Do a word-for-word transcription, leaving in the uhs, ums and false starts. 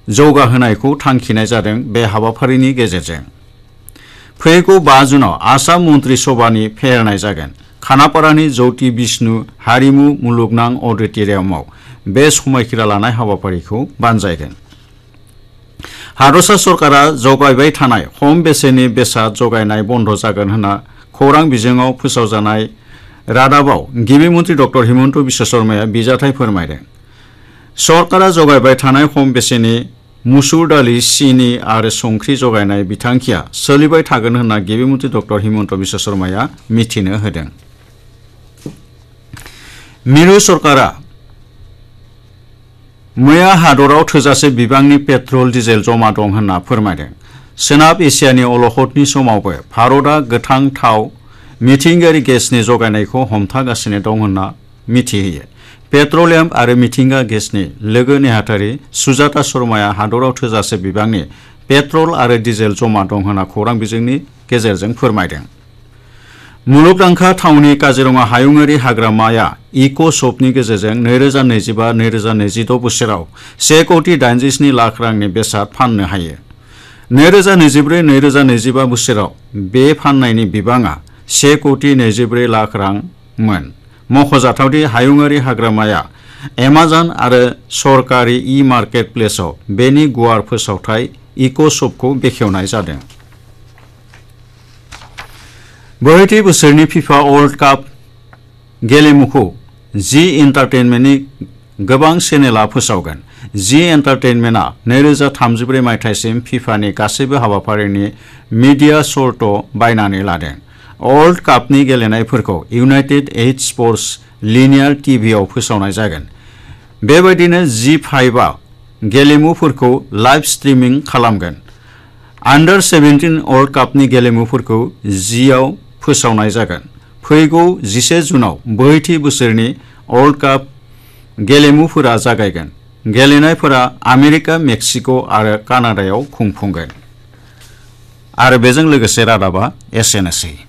जौगाहोनायखौ थांखिनाय जादों बे हाबाफारिनि गेजेरजों। फैगौ बा जुनाव आसाम मन्त्रि सभानि फेहेरनाय जागोन। खानापारानि ज्योति विष्णु हारिमु मुलुगनां अडिटोरियामाव बे समायखिरा लानाय हाबाफारिखौ बानजायगोन। हादरसा सरकारा जगायबाय थानाय खम बेसेननि बेसाद जगायनाय बन्द जागोन होनना खौरां बिजोङाव फोसावजानाय रादाबाव गिबि मन्त्रि डक्टर हिमन्त बिश्व शर्माया बिजाथाय फोरमायदों। सरकारा जगायबाय थानाय खम बेसेननि मुसुर दालि, सिनि आरो संख्रि जगायनाय बिथांखिया सोलिबाय थागोन होनना गिबि मन्त्रि डक्टर हिमन्त बिश्व शर्माया मिथिनो होदों। मिरु सरकारा मैया हादराव थोजासे बिबांनि पेट्रल डिजेल जमा दं होनना फोरमायदों। सोनाब एसियानि अलखदनि समावबो भारतआ गोथां थाव मिथिंगायारि गेसनि जगायनायखौ हमथागासिनो दं होनना मिथिहोयो। पेट्रलियाम आरो मिथिंगा गेसनि लोगो नेहाथारि सुजाता शर्माया हादराव थोजासे बिबांनि पेट्रल आरो डिजेल जमा दं होनना खौरां बिजोंनि गेजेरजों फोरमायदों। मुलुगदांखा थावनि काजिरङा हायुङारि हाग्रामाया इक' शपनि गेजेरजों नैरोजा नैजिबा नैरोजा नैजिद' बोसोराव से कौटि दाइनजिस्नि लाख रांनि बेसाद फाननो हायो। नैरोजा नैजिब्रै नैरोजा नैजिबा बोसोराव बे फाननायनि बिबाङा से कौटि नैजिब्रै लाख रांमोन। मख'जाथावदि हायुङारि हाग्रामाया एमाजन आरो सरकारि इ मार्केट प्लेसाव बेनि गुवार फोसावथाय इक' शपखौ बेखेवनाय जादों। बोहैथि बोसोरनि फिफा वर्ल्ड काप गेलेमुखौ जि एन्टारटेनमेन्टनि गोबां चेनेलआ फोसावगोन। जि एन्टारटेनमेन्टआ नैरोजा थामजिब्रै मायथाइसिम फिफानि गासैबो हाबाफारिनि मिडिया सर्ट बायनानै लादों। वर्ल्ड कापनि गेलेनायफोरखौ इउनाइटेड एट स्पर्ट्स लिनियार टिभिआव फोसावनाय जागोन। बेबायदिनो जि फाइभआ गेलेमुफोरखौ लाइभ स्ट्रिमिं खालामगोन। आन्डार सेभेन्टिन वर्ल्ड कापनि गेलेमुफोरखौ जिआव फोसावनाय जागोन। फैगौ जिसे जुनाव बोहैथि बोसोरनि वर्ल्ड काप गेलेमुफोरा जागायगोन। गेलेनायफोरा आमेरिका, मेक्सिक' आरो कानाडायाव खुंफुंगोन। आरो बेजों लोगोसे रादाबा एसेनोसै।